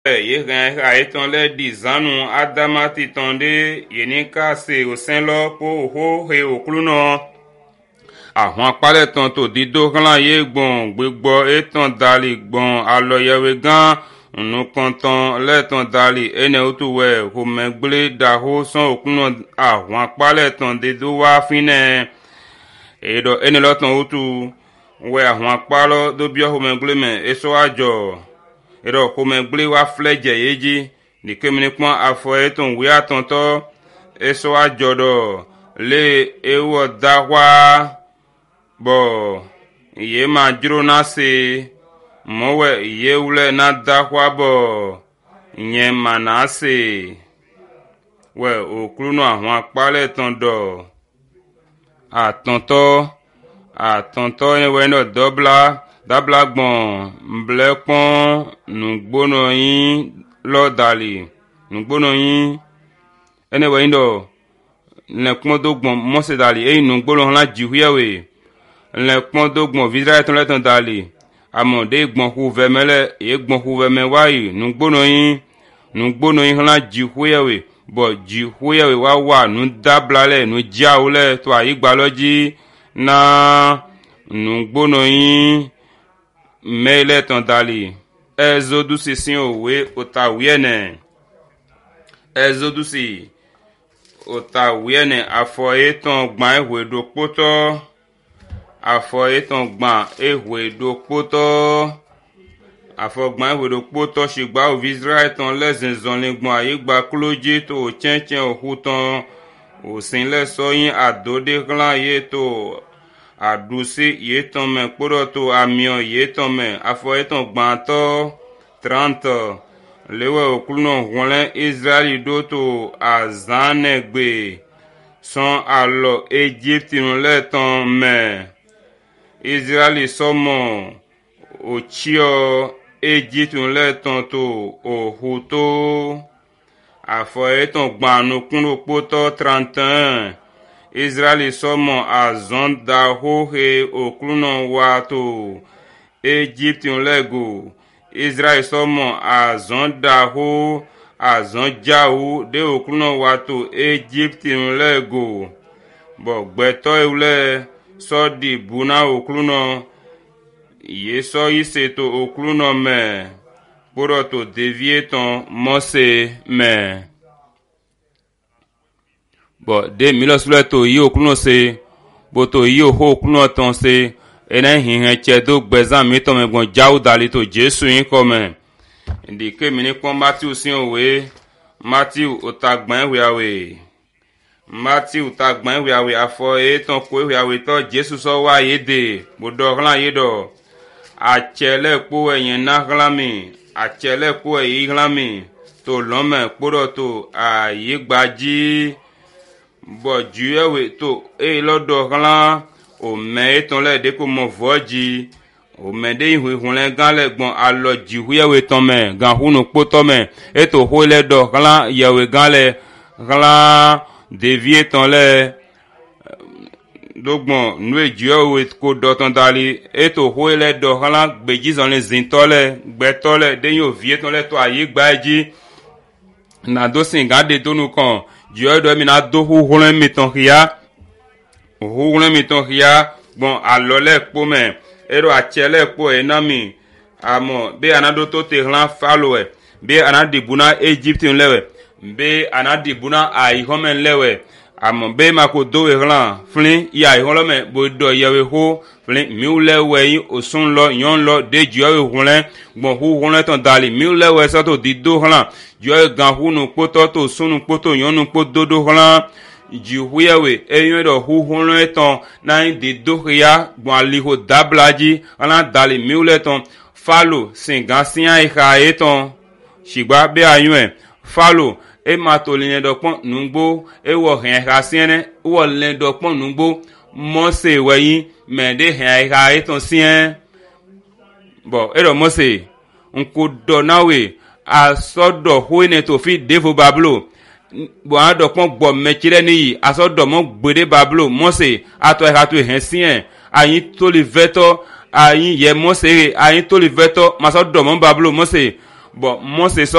Ye gen ha eton le dizanu adama titonde yenika se osenlo po ho he okluno àwọn apálẹ̀tàn tó dídó kán yé gbọ̀n gbégbọ́ ètàn dàlí gbọ̀n alọ́yẹ̀wé gan nùkọ̀ntàn lẹ́tàn dàlí ẹnẹ ó tó wẹ̀ hòmẹ́gbélé dàhó sàn òkúnà àwọn apálẹ̀tàn dídó wá fínẹ̀ èdò ẹni lọ́tàn ó tó wẹ̀ àwọn apálọ́ dóbíọ́ hòmẹ́gbélé mẹ́ èso àjọ èdò hòmẹ́gbélé wá flẹ́jẹ̀ yéjì nìkémìnì pọ́n àfọ ètàn wí àtọ̀ntọ́ èso àjọ dọ̀ lé ewọ́ dáwà bo iye ma jiro na se mowe iye ule na dakwa bo nye ma na se we okuru no àwọn apálẹ̀tàn do atonto ni we no dabla gbon mblekpon nugbono yin lo dali nugbono yin ene we ndo le kpon do gbon mo se dali e nugbono la jihuyawe le kpon do gbon vidra ton le ton dali amode gbon hu vemele e gbon hu veme wayi nugbono yin la jihuyawe bo jihuyawe wa nu dabla le nu jaule to ayi gbaloji na nugbono yin mele ton dali ezodusi sin owe otawiene ezodusi otawiene afọ eton gban ehwedo poto afọ eton gban ehwedo poto afọ gban ehwedo poto shigba of Israel ton lezen zonle gbon ayigba kloji to chenchen ohuton osin le soyin adode klan ye to adusi ye ton me kporo to amion ye ton me afọ eton gban to 30 lewe okuluno wọlé Israeli doto azanegbe son alo Egypte nuleton me Israeli somo ochio Egypte nuleton to ohuto afọ eton gbanu kuno poto 31 Israeli somo azonda hohe okuluno wato Egypte nulego Israel somo azon daho azon jahu de okuno wato Egypte nlego bo gbeto eule so di buna okuno ye so iseto okuno me poro to devieton mose me bo de milosule to yi okuno se bo to yi ho okuno ton se ene hihen chedo gbezan mi to me gbon jawu dali to Jesu yin come ndi ke mi ni pon Matthew sin owe Matthew otagban we awe afọ eton ko we awe to Jesu so wa yede bodo ran yedo achele po eyin na glami achele po eyin glami to lome poro to ayigbaji bo juewe to lodo ran o me ton le de ko mo voji o me de ihun le gan le gbon alo jihuyewe ton me gan hunu poto me eto ho le do kan yewe gan le kan devie ton le dogbon nu ejuewe ko do ton dali eto ho le do kan gbeji zon le zin to le gbe to le de yo vie ton le to ayi gbaji na do sin gan de tonu kan juo do mi na do hu hu mi ton ria ohun mi ton hia gbon alole po me ero achele po enami amo be anado to te ran falowe be anadi buna Egypte lewe be anadi buna ai homen lewe amo be mako do ran flin ya iholo me bo do yewe ho flin mi lewe yin osun lo yon lo de juwe hunle gbon hu hunle ton dali mi lewe so to dido ran juwe gan hunu poto to sunu poto yonu pododo ran jihuyewe eyun do huhun eton na de dohia gbon aliho dablaji ana dali miuleton falo singan sian iha eton shigba be ayun falo e ma to le do pon nugbo e wo hen ha siene wo le do pon nugbo mose weyin me de hen iha eton sien bo ero mose nko do nawe asodo hoine to fi devo bablo bo ado pon gbo mechire ni asodo mo gbede bablo mose ato e ha to hen sien ayin to le veto ayin ye mose ayin to le veto masodo mo bablo mose bo mose